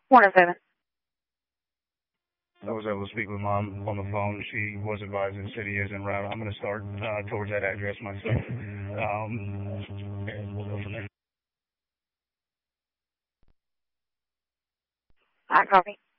107. I was able to speak with Mom on the phone. She was advising the city is en route. I'm going to start towards that address myself. And we'll go from there. I copy.